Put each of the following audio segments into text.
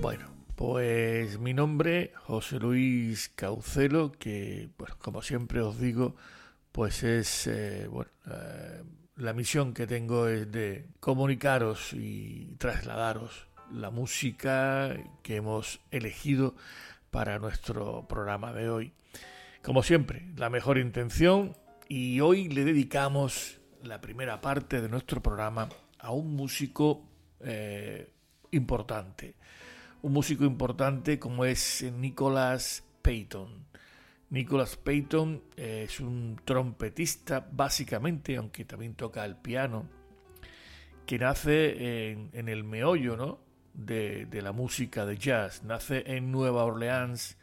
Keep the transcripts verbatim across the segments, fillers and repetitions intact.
Bueno, pues mi nombre, José Luis Caucelo, que, bueno, como siempre os digo, pues es, eh, bueno, eh, la misión que tengo es de comunicaros y trasladaros la música que hemos elegido para nuestro programa de hoy. Como siempre, la mejor intención, y hoy le dedicamos la primera parte de nuestro programa a un músico eh, importante. Un músico importante como es Nicholas Payton. Nicholas Payton es un trompetista básicamente, aunque también toca el piano, que nace en, en el meollo, ¿no?, de, de la música de jazz. Nace en Nueva Orleans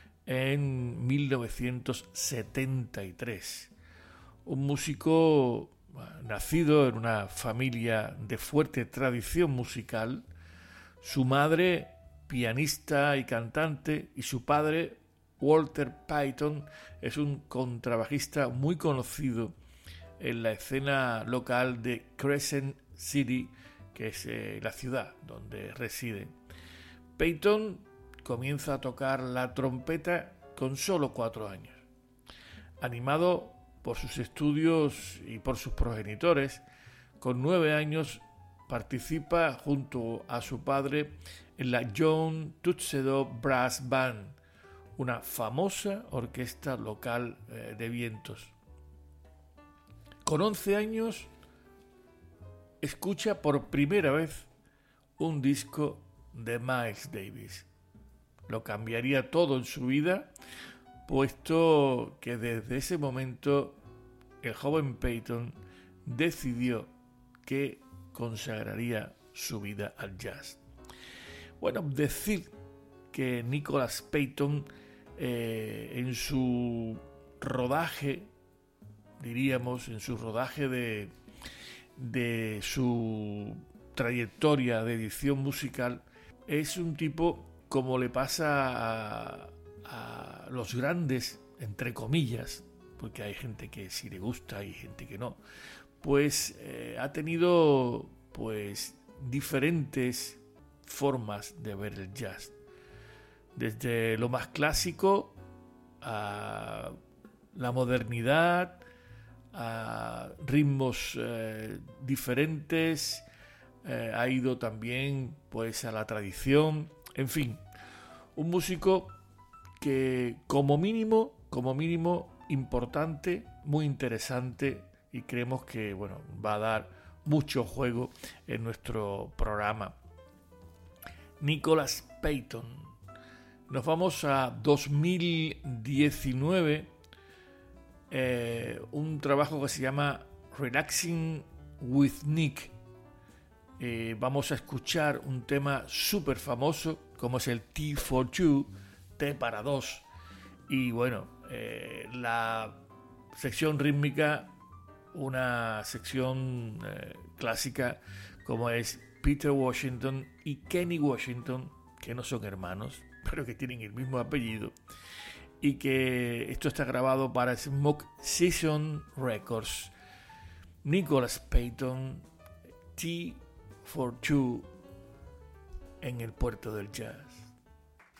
en mil novecientos setenta y tres. Un músico nacido en una familia de fuerte tradición musical. Su madre, pianista y cantante, y su padre, Walter Payton, es un contrabajista muy conocido en la escena local de Crescent City, que es eh, la ciudad donde reside. Payton comienza a tocar la trompeta con solo cuatro años. Animado por sus estudios y por sus progenitores, con nueve años participa junto a su padre en la John Tuxedo Brass Band, una famosa orquesta local eh, de vientos. Con once años escucha por primera vez un disco de Miles Davis. Lo cambiaría todo en su vida, puesto que desde ese momento el joven Payton decidió que consagraría su vida al jazz. Bueno, decir que Nicholas Payton eh, en su rodaje, diríamos, en su rodaje de, de su trayectoria de edición musical, es un tipo como le pasa a, a los grandes, entre comillas, porque hay gente que sí le gusta y gente que no, pues eh, ha tenido pues diferentes formas de ver el jazz, desde lo más clásico a la modernidad, a ritmos eh, diferentes, eh, ha ido también pues a la tradición, en fin, un músico que como mínimo, como mínimo importante, muy interesante, y creemos que bueno, va a dar mucho juego en nuestro programa. Nicholas Payton. Nos vamos a dos mil diecinueve, eh, un trabajo que se llama Relaxing with Nick. Eh, vamos a escuchar un tema súper famoso como es el T for Two, T para dos, y bueno, eh, la sección rítmica, una sección eh, clásica como es Peter Washington y Kenny Washington, que no son hermanos, pero que tienen el mismo apellido, y que esto está grabado para Smoke Season Records. Nicholas Payton, T for Two, en el puerto del jazz.